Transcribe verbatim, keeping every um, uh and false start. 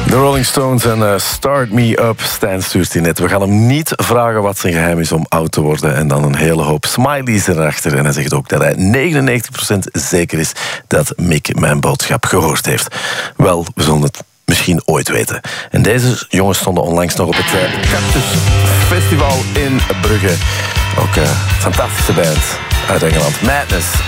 De Rolling Stones en uh, Start Me Up. Stijn stuurt die net. We gaan hem niet vragen wat zijn geheim is om oud te worden. En dan een hele hoop smileys erachter. En hij zegt ook dat hij negenennegentig procent zeker is dat Mick mijn boodschap gehoord heeft. Wel, we zullen het misschien ooit weten. En deze jongens stonden onlangs nog op het uh, Cactus Festival in Brugge. Ook een uh, fantastische band uit Engeland. Madness.